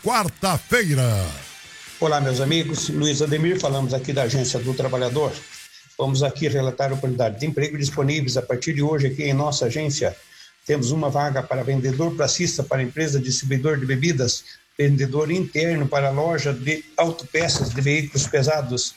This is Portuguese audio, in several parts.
quarta-feira. Olá, meus amigos. Luiz Ademir, falamos aqui da Agência do Trabalhador. Vamos aqui relatar oportunidades de emprego disponíveis a partir de hoje aqui em nossa agência. Temos uma vaga para vendedor pracista para empresa distribuidor de bebidas, vendedor interno para loja de autopeças de veículos pesados,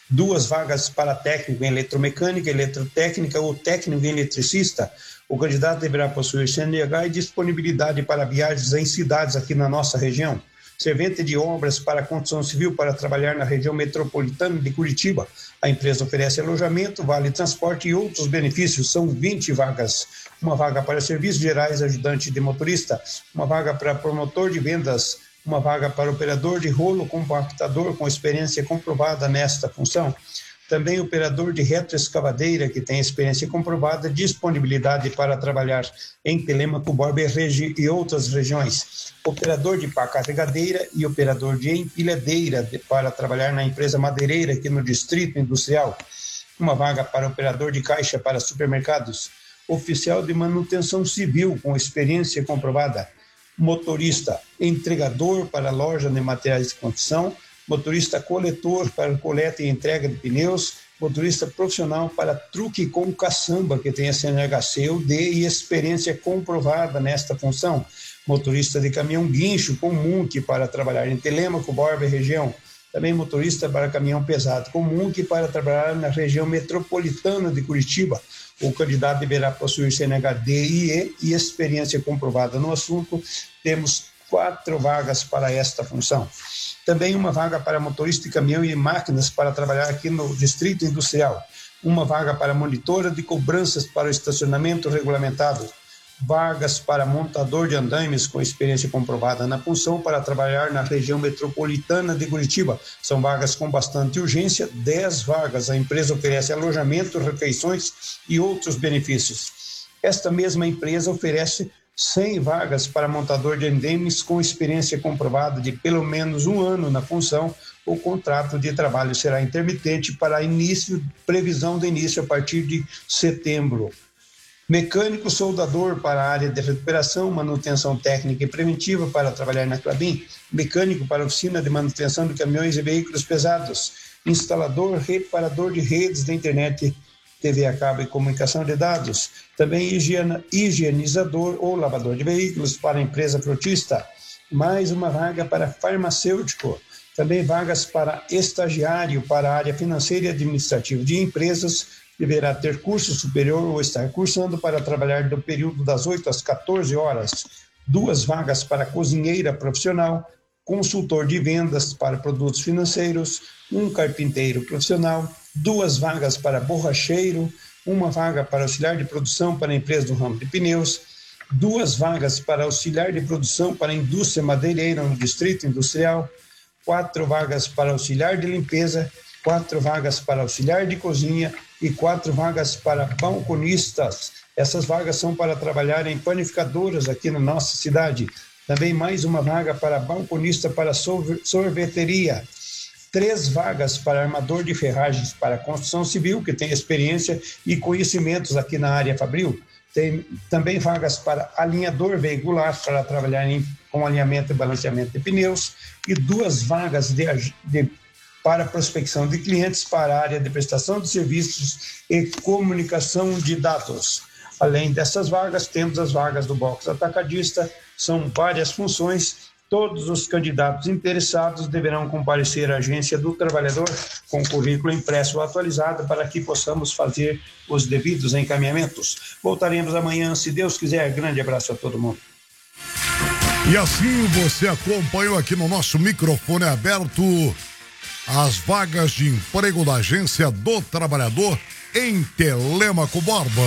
2 vagas para técnico em eletromecânica, eletrotécnica ou técnico em eletricista. O candidato deverá possuir CNH e disponibilidade para viagens em cidades aqui na nossa região. Servente de obras para construção civil para trabalhar na região metropolitana de Curitiba. A empresa oferece alojamento, vale transporte e outros benefícios. São 20 vagas. Uma vaga para serviços gerais, ajudante de motorista. Uma vaga para promotor de vendas. Uma vaga para operador de rolo compactador com experiência comprovada nesta função. Também operador de retroescavadeira que tem experiência comprovada, disponibilidade para trabalhar em Telêmaco, Borba e outras regiões. Operador de pá carregadeira e operador de empilhadeira para trabalhar na empresa madeireira aqui no Distrito Industrial. Uma vaga para operador de caixa para supermercados. Oficial de manutenção civil com experiência comprovada. Motorista entregador para loja de materiais de construção. Motorista coletor para coleta e entrega de pneus, motorista profissional para truque com caçamba, que tem a CNHC, UD e experiência comprovada nesta função, motorista de caminhão guincho com MUNC para trabalhar em Telêmaco, Borba e região, também motorista para caminhão pesado com MUNC para trabalhar na região metropolitana de Curitiba. O candidato deverá possuir CNH-DIE e experiência comprovada no assunto. Temos 4 vagas para esta função. Também uma vaga para motorista de caminhão e máquinas para trabalhar aqui no Distrito Industrial. Uma vaga para monitora de cobranças para o estacionamento regulamentado. Vagas para montador de andaimes com experiência comprovada na função para trabalhar na região metropolitana de Curitiba. São vagas com bastante urgência, 10 vagas. A empresa oferece alojamento, refeições e outros benefícios. Esta mesma empresa oferece 100 vagas para montador de andaimes com experiência comprovada de pelo menos 1 ano na função. O contrato de trabalho será intermitente para previsão de início a partir de setembro. Mecânico soldador para a área de recuperação, manutenção técnica e preventiva para trabalhar na Clabin. Mecânico para a oficina de manutenção de caminhões e veículos pesados. Instalador, reparador de redes da internet, TV a cabo e comunicação de dados. Também higienizador ou lavador de veículos para a empresa frotista. Mais uma vaga para farmacêutico. Também vagas para estagiário para a área financeira e administrativa de empresas. Deverá ter curso superior ou estar cursando para trabalhar do período das 8 às 14 horas. 2 vagas para cozinheira profissional, consultor de vendas para produtos financeiros, um carpinteiro profissional, 2 vagas para borracheiro, 1 vaga para auxiliar de produção para a empresa do ramo de pneus, 2 vagas para auxiliar de produção para a indústria madeireira no Distrito Industrial, 4 vagas para auxiliar de limpeza, 4 vagas para auxiliar de cozinha e 4 vagas para balconistas. Essas vagas são para trabalhar em panificadoras aqui na nossa cidade. Também mais uma vaga para balconista para sorveteria. 3 vagas para armador de ferragens para construção civil, que tem experiência e conhecimentos aqui na área fabril. Tem também vagas para alinhador veicular para trabalhar com alinhamento e balanceamento de pneus e 2 vagas para prospecção de clientes para a área de prestação de serviços e comunicação de dados. Além dessas vagas, temos as vagas do box atacadista, são várias funções. Todos os candidatos interessados deverão comparecer à Agência do Trabalhador com currículo impresso ou atualizado para que possamos fazer os devidos encaminhamentos. Voltaremos amanhã, se Deus quiser. Grande abraço a todo mundo. E assim você acompanhou aqui no nosso microfone aberto as vagas de emprego da Agência do Trabalhador em Telêmaco, Borba.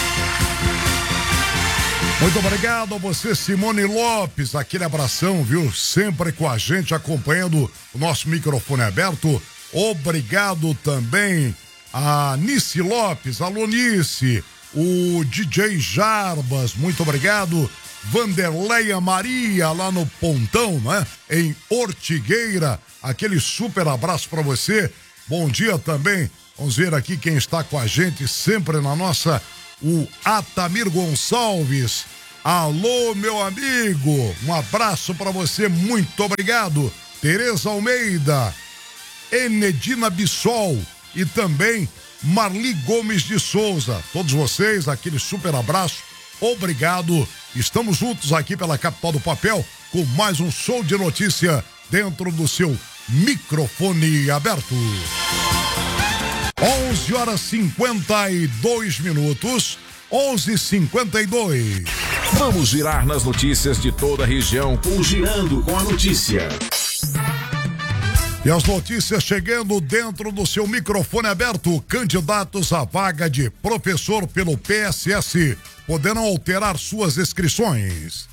Muito obrigado a você, Simone Lopes, aquele abração, viu? Sempre com a gente, acompanhando o nosso microfone aberto. Obrigado também a Nice Lopes, a Lonice, o DJ Jarbas, muito obrigado. Vanderleia Maria, lá no Pontão, né? Em Ortigueira, aquele super abraço para você. Bom dia também. Vamos ver aqui quem está com a gente sempre na nossa, o Atamir Gonçalves. Alô, meu amigo, um abraço para você, muito obrigado. Tereza Almeida, Enedina Bissol e também Marli Gomes de Souza. Todos vocês, aquele super abraço, obrigado. Estamos juntos aqui pela Capital do Papel com mais um show de notícia dentro do seu microfone aberto. 11h52, 11h52. Vamos girar nas notícias de toda a região com Girando com a Notícia. E as notícias chegando dentro do seu microfone aberto. Candidatos à vaga de professor pelo PSS poderão alterar suas inscrições.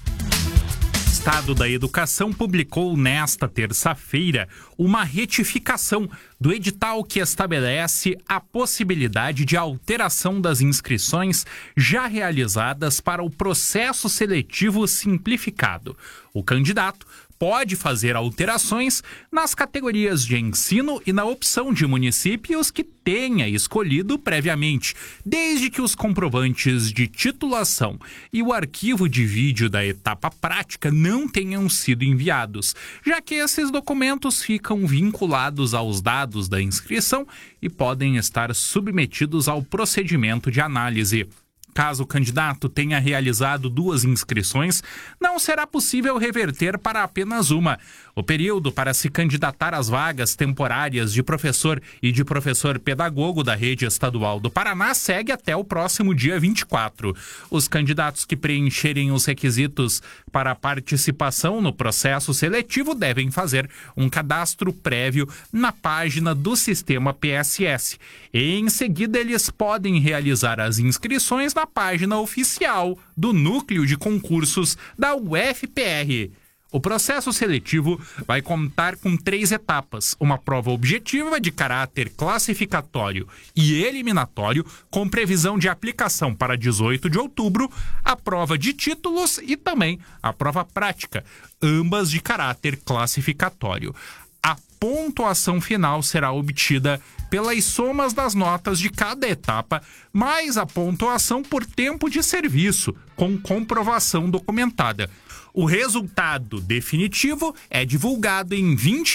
O Estado da Educação publicou nesta terça-feira uma retificação do edital que estabelece a possibilidade de alteração das inscrições já realizadas para o processo seletivo simplificado. O candidato pode fazer alterações nas categorias de ensino e na opção de municípios que tenha escolhido previamente, desde que os comprovantes de titulação e o arquivo de vídeo da etapa prática não tenham sido enviados, já que esses documentos ficam vinculados aos dados da inscrição e podem estar submetidos ao procedimento de análise. Caso o candidato tenha realizado 2 inscrições, não será possível reverter para apenas uma. O período para se candidatar às vagas temporárias de professor e de professor pedagogo da rede estadual do Paraná segue até o próximo dia 24. Os candidatos que preencherem os requisitos para a participação no processo seletivo devem fazer um cadastro prévio na página do sistema PSS. E, em seguida, eles podem realizar as inscrições na página oficial do Núcleo de Concursos da UFPR. O processo seletivo vai contar com 3 etapas: uma prova objetiva de caráter classificatório e eliminatório, com previsão de aplicação para 18 de outubro, a prova de títulos e também a prova prática, ambas de caráter classificatório. A pontuação final será obtida pelas somas das notas de cada etapa, mais a pontuação por tempo de serviço, com comprovação documentada. O resultado definitivo é divulgado em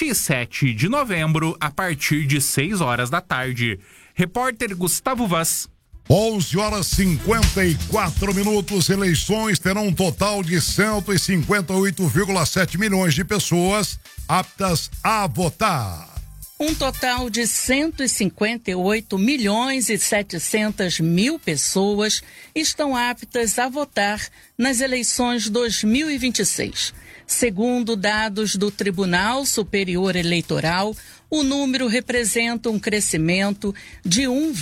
27 de novembro, a partir de 6 horas da tarde. Repórter Gustavo Vaz. 11h54. Eleições terão um total de 158,7 milhões de pessoas aptas a votar. Um total de 158 milhões e 700 mil pessoas estão aptas a votar nas eleições 2026. Segundo dados do Tribunal Superior Eleitoral, o número representa um crescimento de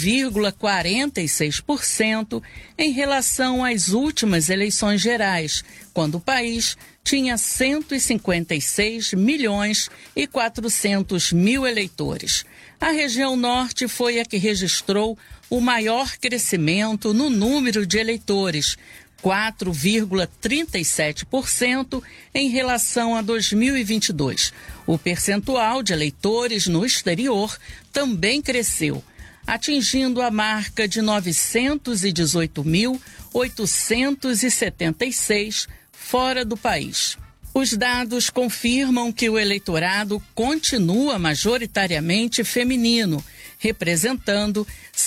1,46% em relação às últimas eleições gerais, quando o país tinha 156 milhões e 400 mil eleitores. A região norte foi a que registrou o maior crescimento no número de eleitores, 4,37% em relação a 2022. O percentual de eleitores no exterior também cresceu, atingindo a marca de 918.876 fora do país. Os dados confirmam que o eleitorado continua majoritariamente feminino, representando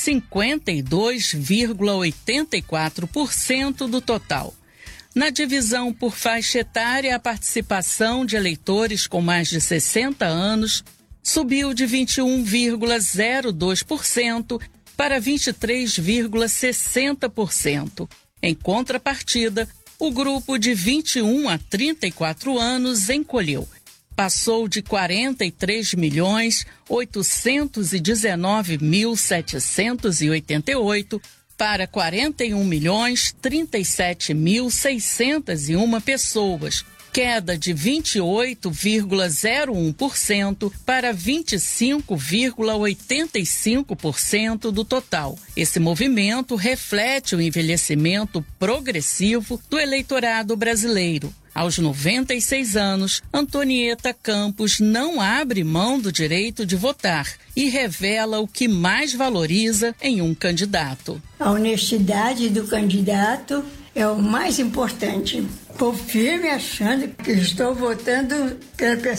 52,84% do total. Na divisão por faixa etária, a participação de eleitores com mais de 60 anos subiu de 21,02% para 23,60%. Em contrapartida, o grupo de 21 a 34 anos encolheu. Passou de 43.819.788 para 41.037.601 pessoas, queda de 28,01% para 25,85% do total. Esse movimento reflete o envelhecimento progressivo do eleitorado brasileiro. Aos 96 anos, Antonieta Campos não abre mão do direito de votar e revela o que mais valoriza em um candidato. A honestidade do candidato é o mais importante. Estou firme achando que estou votando pela pessoa